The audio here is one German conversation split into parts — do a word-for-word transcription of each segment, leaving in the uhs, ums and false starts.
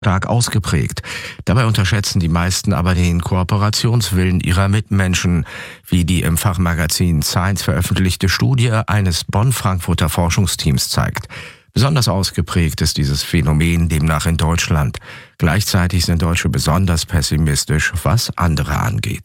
stark ausgeprägt. Dabei unterschätzen die meisten aber den Kooperationswillen ihrer Mitmenschen, wie die im Fachmagazin Science veröffentlichte Studie eines Bonn-Frankfurter Forschungsteams zeigt. Besonders ausgeprägt ist dieses Phänomen demnach in Deutschland. Gleichzeitig sind Deutsche besonders pessimistisch, was andere angeht.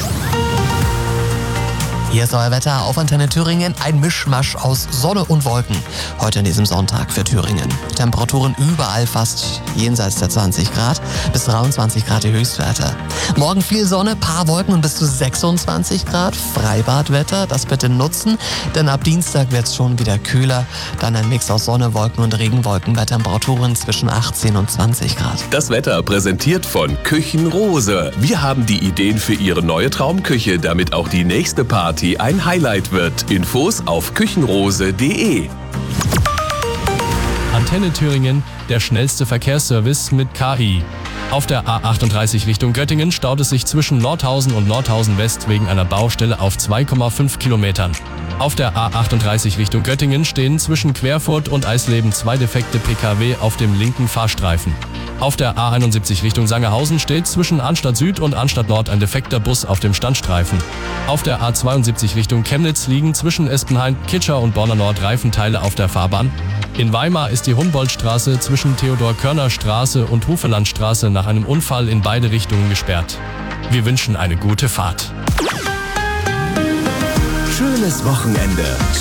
Hier ist euer Wetter auf Antenne Thüringen. Ein Mischmasch aus Sonne und Wolken. Heute an diesem Sonntag für Thüringen. Temperaturen überall fast jenseits der zwanzig Grad. Bis dreiundzwanzig Grad die Höchstwerte. Morgen viel Sonne, paar Wolken und bis zu sechsundzwanzig Grad. Freibadwetter, das bitte nutzen. Denn ab Dienstag wird es schon wieder kühler. Dann ein Mix aus Sonne, Wolken und Regenwolken bei Temperaturen zwischen achtzehn und zwanzig Grad. Das Wetter präsentiert von Küchenrose. Wir haben die Ideen für Ihre neue Traumküche, damit auch die nächste Party ein Highlight wird. Infos auf küchenrose punkt de. Antenne Thüringen, der schnellste Verkehrsservice mit K I. Auf der A achtunddreißig Richtung Göttingen staut es sich zwischen Nordhausen und Nordhausen West wegen einer Baustelle auf zwei Komma fünf Kilometern. Auf der A achtunddreißig Richtung Göttingen stehen zwischen Querfurt und Eisleben zwei defekte P K W auf dem linken Fahrstreifen. Auf der A einundsiebzig Richtung Sangerhausen steht zwischen Arnstadt Süd und Arnstadt Nord ein defekter Bus auf dem Standstreifen. Auf der A zweiundsiebzig Richtung Chemnitz liegen zwischen Espenhain, Kitscher und Borner Nord Reifenteile auf der Fahrbahn. In Weimar ist die Humboldtstraße zwischen Theodor-Körner-Straße und Hufelandstraße nach einem Unfall in beide Richtungen gesperrt. Wir wünschen eine gute Fahrt. Schönes Wochenende.